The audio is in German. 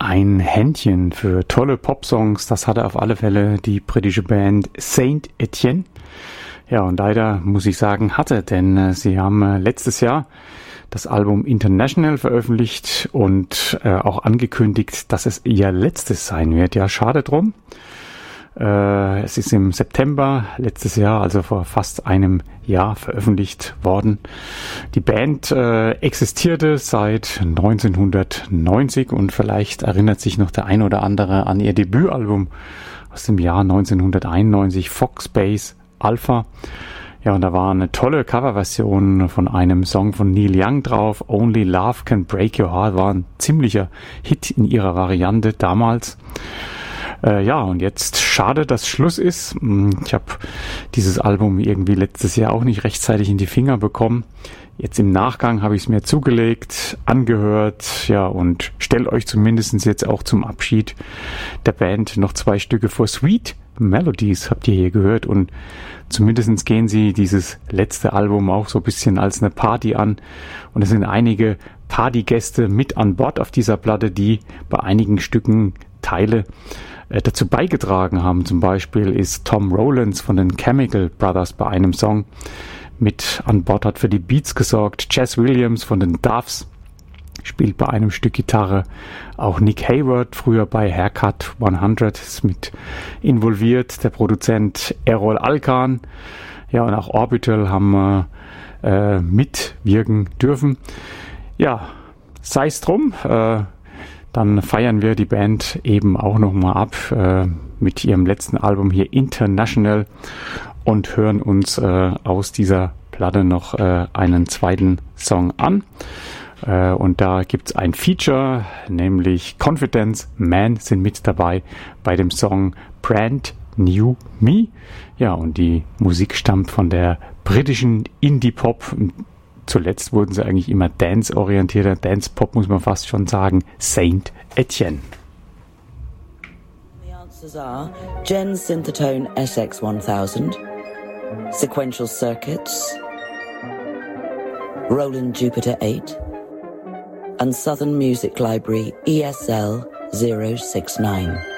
ein Händchen für tolle Popsongs. Das hatte auf alle Fälle die britische Band Saint Etienne. Ja, und leider muss ich sagen, denn sie haben letztes Jahr das Album International veröffentlicht und auch angekündigt, dass es ihr letztes sein wird. Ja, schade drum. Es ist im September letztes Jahr, also vor fast einem Jahr, veröffentlicht worden. Die Band existierte seit 1990 und vielleicht erinnert sich noch der ein oder andere an ihr Debütalbum aus dem Jahr 1991, Foxbase Alpha. Ja, und da war eine tolle Coverversion von einem Song von Neil Young drauf. Only Love Can Break Your Heart war ein ziemlicher Hit in ihrer Variante damals. Ja, und jetzt schade, dass Schluss ist. Ich habe dieses Album irgendwie letztes Jahr auch nicht rechtzeitig in die Finger bekommen. Jetzt im Nachgang habe ich es mir zugelegt, angehört, ja, und stellt euch zumindest jetzt auch zum Abschied der Band noch 2 Stücke vor. Sweet Melodies habt ihr hier gehört, und zumindest gehen sie dieses letzte Album auch so ein bisschen als eine Party an, und es sind einige Partygäste mit an Bord auf dieser Platte, die bei einigen Stücken Teile dazu beigetragen haben. Zum Beispiel ist Tom Rowlands von den Chemical Brothers bei einem Song mit an Bord, hat für die Beats gesorgt. Jazz Williams von den Doves spielt bei einem Stück Gitarre. Auch Nick Hayward, früher bei Haircut 100, ist mit involviert. Der Produzent Errol Alkan. Ja, und auch Orbital haben mitwirken dürfen. Ja, sei's drum. Dann feiern wir die Band eben auch nochmal ab mit ihrem letzten Album hier International und hören uns aus dieser Platte noch einen zweiten Song an. Und da gibt's ein Feature, nämlich Confidence Man sind mit dabei bei dem Song Brand New Me. Ja, und die Musik stammt von der britischen Indie-Pop. Zuletzt wurden sie eigentlich immer dance-orientierter, Dance-Pop muss man fast schon sagen, Saint Etienne. The answers are Gen Synthetone SX1000, Sequential Circuits, Roland Jupiter 8, and Southern Music Library ESL 069.